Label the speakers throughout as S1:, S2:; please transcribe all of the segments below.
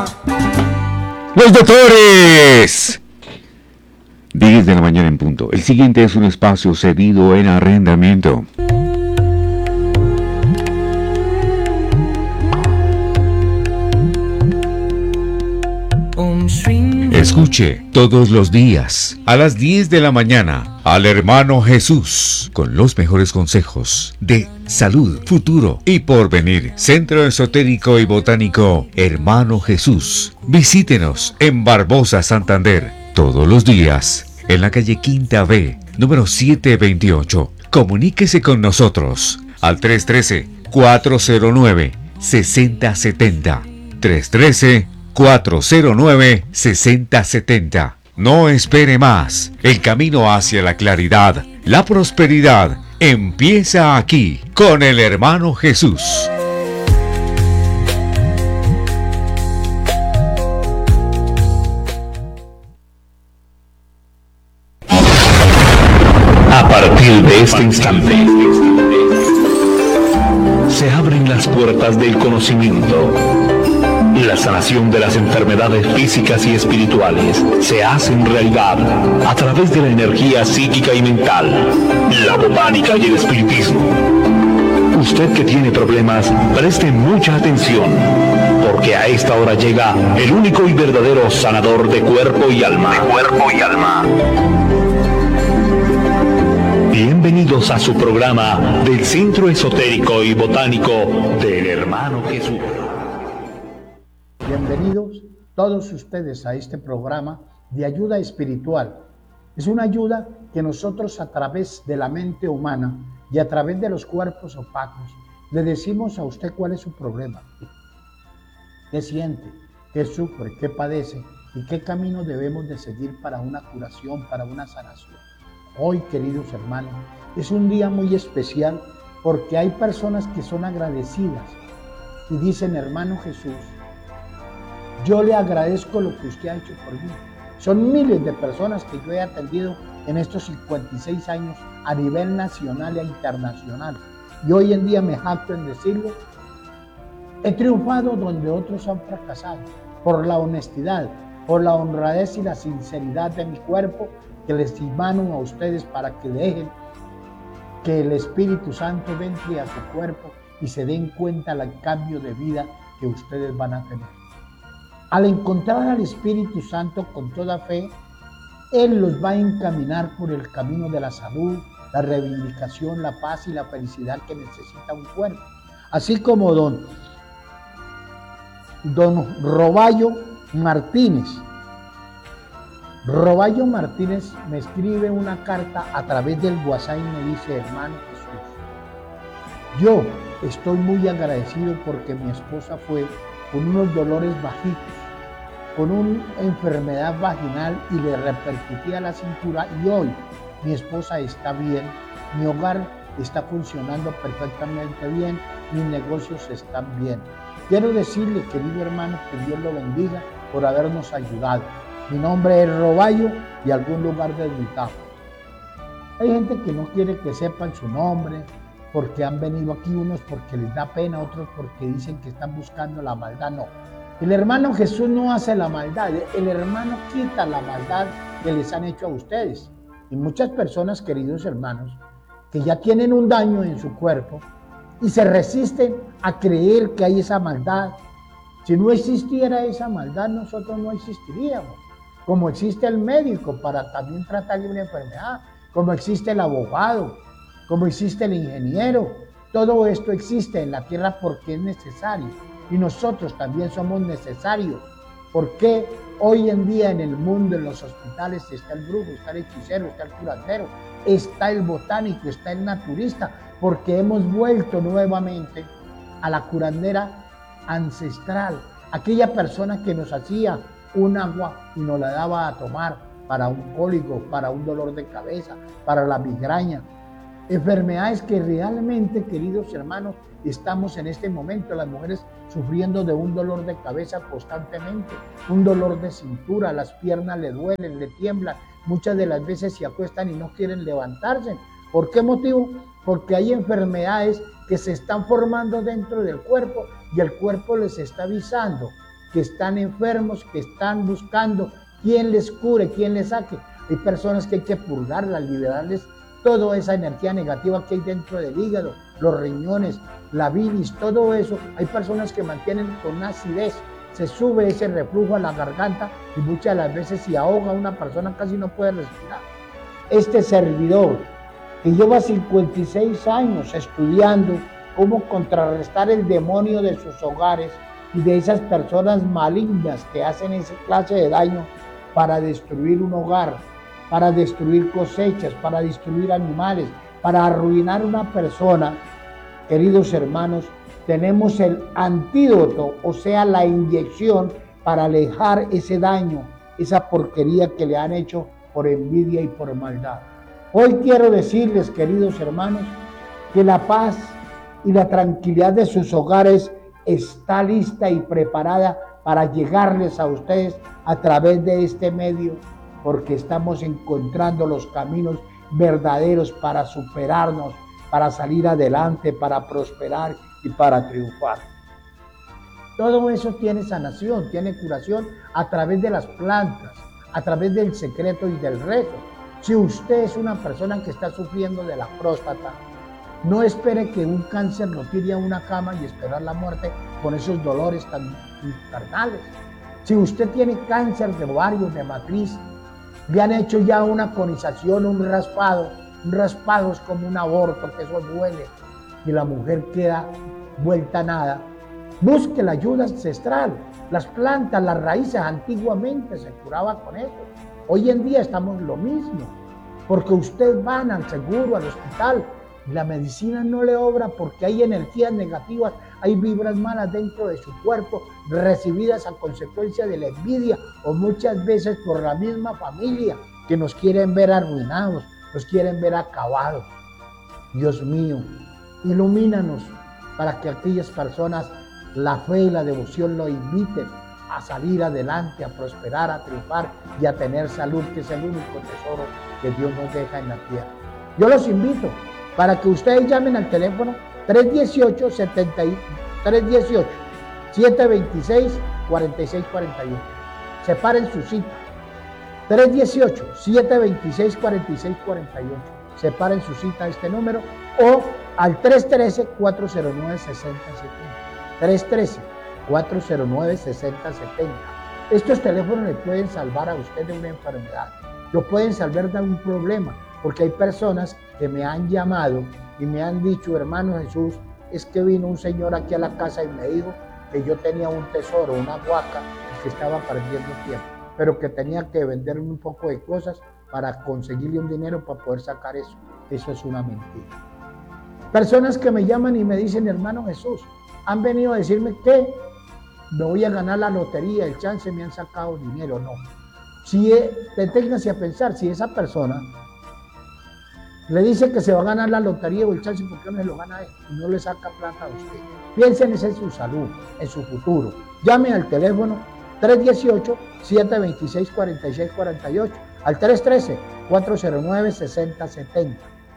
S1: Los doctores. 10 de la mañana en punto. El siguiente es un espacio cedido en arrendamiento. Escuche todos los días a las 10 de la mañana al hermano Jesús con los mejores consejos de salud, futuro y porvenir. Centro Esotérico y Botánico Hermano Jesús. Visítenos en Barbosa, Santander, todos los días en la calle Quinta B, número 728. Comuníquese con nosotros al 313-409-6070. 313-409-6070. No espere más. El camino hacia la claridad, la prosperidad, empieza aquí con el hermano Jesús.
S2: A partir de este instante, se abren las puertas del conocimiento. La sanación de las enfermedades físicas y espirituales se hacen realidad a través de la energía psíquica y mental, la botánica y el espiritismo. Usted que tiene problemas, preste mucha atención, porque a esta hora llega el único y verdadero sanador de cuerpo y alma. Bienvenidos a su programa del Centro Esotérico y Botánico del Hermano Jesús.
S3: Bienvenidos todos ustedes a este programa de ayuda espiritual. Es una ayuda que nosotros a través de la mente humana y a través de los cuerpos opacos le decimos a usted cuál es su problema, qué siente, qué sufre, qué padece y qué camino debemos de seguir para una curación, para una sanación. Hoy, queridos hermanos, es un día muy especial porque hay personas que son agradecidas y dicen: hermano Jesús, yo le agradezco lo que usted ha hecho por mí. Son miles de personas que yo he atendido en estos 56 años a nivel nacional e internacional. Y hoy en día me jacto en decirlo, he triunfado donde otros han fracasado, por la honestidad, por la honradez y la sinceridad de mi cuerpo, que les dimano a ustedes para que dejen que el Espíritu Santo entre a su cuerpo y se den cuenta del cambio de vida que ustedes van a tener. Al encontrar al Espíritu Santo con toda fe, Él los va a encaminar por el camino de la salud, la reivindicación, la paz y la felicidad que necesita un cuerpo. Así como don Roballo Martínez. Roballo Martínez me escribe una carta a través del WhatsApp y me dice: hermano Jesús, yo estoy muy agradecido porque mi esposa fue con unos dolores bajitos, con una enfermedad vaginal y le repercutía la cintura, y hoy mi esposa está bien, mi hogar está funcionando perfectamente bien, mis negocios están bien. Quiero decirle, querido hermano, que Dios lo bendiga por habernos ayudado. Mi nombre es Roballo y algún lugar de Utah. Hay gente que no quiere que sepan su nombre porque han venido aquí, unos porque les da pena, otros porque dicen que están buscando la maldad. No, el hermano Jesús no hace la maldad, el hermano quita la maldad que les han hecho a ustedes. Y muchas personas, queridos hermanos, que ya tienen un daño en su cuerpo y se resisten a creer que hay esa maldad. Si no existiera esa maldad, nosotros no existiríamos. Como existe el médico para también tratar de una enfermedad, como existe el abogado, como existe el ingeniero. Todo esto existe en la tierra porque es necesario. Y nosotros también somos necesarios. Porque hoy en día en el mundo, en los hospitales, está el brujo, está el hechicero, está el curandero, está el botánico, está el naturista, porque hemos vuelto nuevamente a la curandera ancestral, aquella persona que nos hacía un agua y nos la daba a tomar para un cólico, para un dolor de cabeza, para la migraña. Enfermedades que realmente, queridos hermanos, estamos en este momento, las mujeres sufriendo de un dolor de cabeza constantemente, un dolor de cintura, las piernas le duelen, le tiemblan, muchas de las veces se acuestan y no quieren levantarse. ¿Por qué motivo? Porque hay enfermedades que se están formando dentro del cuerpo y el cuerpo les está avisando que están enfermos, que están buscando quién les cure, quién les saque. Hay personas que hay que purgarlas, liberarles toda esa energía negativa que hay dentro del hígado, los riñones, la bilis, todo eso. Hay personas que mantienen con acidez, se sube ese reflujo a la garganta y muchas de las veces si ahoga a una persona casi no puede respirar. Este servidor, que lleva 56 años estudiando cómo contrarrestar el demonio de sus hogares y de esas personas malignas que hacen esa clase de daño para destruir un hogar, para destruir cosechas, para destruir animales, para arruinar una persona. Queridos hermanos, tenemos el antídoto, o sea, la inyección para alejar ese daño, esa porquería que le han hecho por envidia y por maldad. Hoy quiero decirles, queridos hermanos, que la paz y la tranquilidad de sus hogares está lista y preparada para llegarles a ustedes a través de este medio, porque estamos encontrando los caminos verdaderos para superarnos, para salir adelante, para prosperar y para triunfar. Todo eso tiene sanación, tiene curación a través de las plantas, a través del secreto y del rezo. Si usted es una persona que está sufriendo de la próstata, no espere que un cáncer lo tire a una cama y esperar la muerte con esos dolores tan infernales. Si usted tiene cáncer de ovario, de matriz, le han hecho ya una conización, un raspado es como un aborto, que eso duele, y la mujer queda vuelta a nada. Busque la ayuda ancestral, las plantas, las raíces, antiguamente se curaba con eso. Hoy en día estamos lo mismo, porque usted va al seguro, al hospital, y la medicina no le obra porque hay energías negativas, hay vibras malas dentro de su cuerpo, recibidas a consecuencia de la envidia o muchas veces por la misma familia que nos quieren ver arruinados, nos quieren ver acabados. Dios mío, ilumínanos para que aquellas personas, la fe y la devoción lo inviten a salir adelante, a prosperar, a triunfar y a tener salud, que es el único tesoro que Dios nos deja en la tierra. Yo los invito para que ustedes llamen al teléfono 318-726-4641. Separen su cita. 318-726-4641. Separen su cita a este número o al 313-409-6070. 313-409-6070. Estos teléfonos le pueden salvar a usted de una enfermedad, lo pueden salvar de un problema, porque hay personas que me han llamado y me han dicho: hermano Jesús, es que vino un señor aquí a la casa y me dijo que yo tenía un tesoro, una huaca, y que estaba perdiendo tiempo, pero que tenía que vender un poco de cosas para conseguirle un dinero para poder sacar eso. Eso es una mentira. Personas que me llaman y me dicen: hermano Jesús, han venido a decirme que me voy a ganar la lotería, el chance, me han sacado dinero. No. Deténganse a pensar, si esa persona le dice que se va a ganar la lotería o el chance, ¿por qué no se lo gana él y no le saca plata a usted? Piensen en su salud, en su futuro. Llame al teléfono 318-726-4648, al 313-409-6070.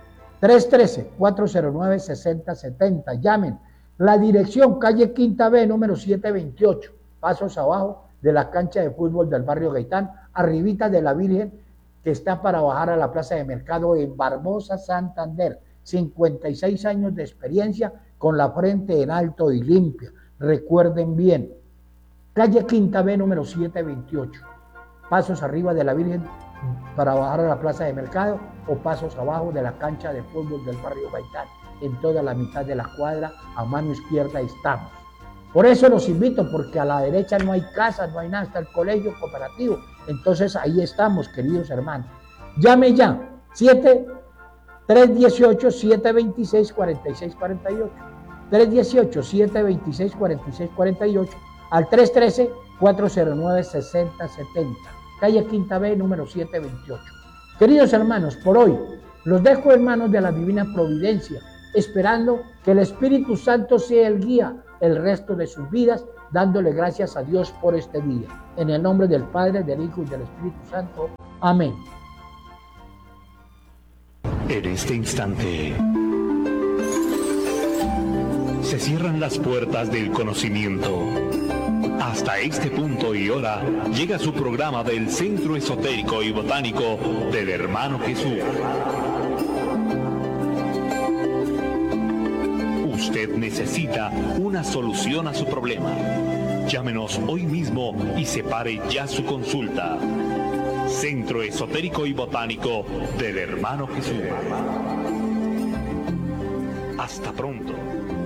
S3: 313-409-6070. Llamen. La dirección: calle Quinta B, número 728, pasos abajo de la cancha de fútbol del barrio Gaitán, arribita de la Virgen, que está para bajar a la plaza de mercado en Barbosa, Santander. 56 años de experiencia, con la frente en alto y limpia. Recuerden bien, calle Quinta B, número 728, pasos arriba de la Virgen para bajar a la plaza de mercado, o pasos abajo de la cancha de fútbol del barrio Gaitán. En toda la mitad de la cuadra, a mano izquierda estamos. Por eso los invito, porque a la derecha no hay casas, no hay nada, está el colegio cooperativo. Entonces ahí estamos, queridos hermanos. Llame ya, 318-726-4648, 318-726-4648, al 313-409-6070, calle Quinta B, número 728. Queridos hermanos, por hoy los dejo en manos de la divina providencia, esperando que el Espíritu Santo sea el guía el resto de sus vidas, dándole gracias a Dios por este día. En el nombre del Padre, del Hijo y del Espíritu Santo. Amén.
S2: En este instante se cierran las puertas del conocimiento. Hasta este punto y hora llega su programa del Centro Esotérico y Botánico del Hermano Jesús. Usted necesita una solución a su problema. Llámenos hoy mismo y separe ya su consulta. Centro Esotérico y Botánico del Hermano Jesús. Hasta pronto.